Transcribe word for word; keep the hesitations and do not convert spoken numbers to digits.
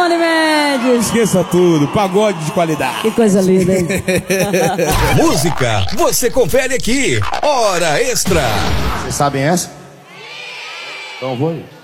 Rony Mendes. Esqueça tudo, pagode de qualidade. Que coisa linda, hein? Música, você confere aqui. Hora Extra. Vocês sabem essa? Então vou ir.